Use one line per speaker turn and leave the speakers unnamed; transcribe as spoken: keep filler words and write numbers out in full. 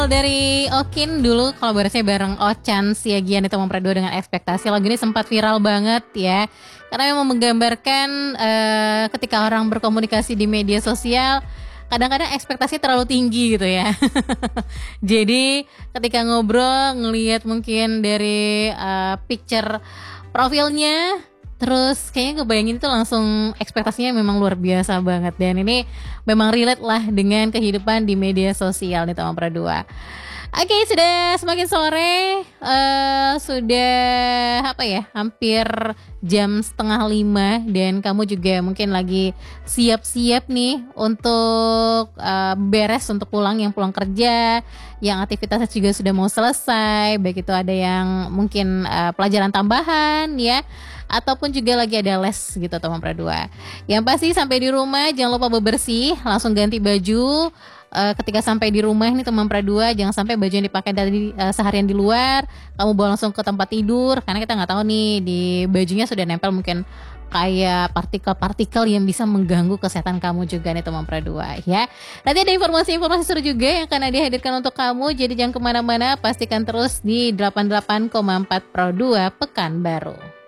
Dari Okin dulu kolaborasinya bareng Ochan Siagian itu memperduo dengan ekspektasi. Lagu ini sempat viral banget ya, karena memang menggambarkan uh, ketika orang berkomunikasi di media sosial kadang-kadang ekspektasi terlalu tinggi gitu ya. Jadi ketika ngobrol ngelihat mungkin dari uh, picture profilnya, terus kayaknya kebayangin itu langsung ekspektasinya memang luar biasa banget. Dan ini memang relate lah dengan kehidupan di media sosial nih Tama Pradua. Oke, sudah semakin sore, uh, sudah apa ya, hampir jam setengah lima. Dan kamu juga mungkin lagi siap-siap nih untuk uh, beres untuk pulang, yang pulang kerja, yang aktivitasnya juga sudah mau selesai. Baik itu ada yang mungkin uh, pelajaran tambahan ya, ataupun juga lagi ada les gitu Tama Pradua. Yang pasti sampai di rumah jangan lupa bebersih, langsung ganti baju. Uh, ketika sampai di rumah nih Tama Pradua, jangan sampai baju yang dipakai dari uh, seharian di luar kamu bawa langsung ke tempat tidur, karena kita nggak tahu nih di bajunya sudah nempel mungkin kayak partikel-partikel yang bisa mengganggu kesehatan kamu juga nih Tama Pradua ya. Nanti ada informasi-informasi seru juga yang akan dihadirkan untuk kamu, jadi jangan kemana-mana, pastikan terus di delapan puluh delapan koma empat Pro dua Pekanbaru.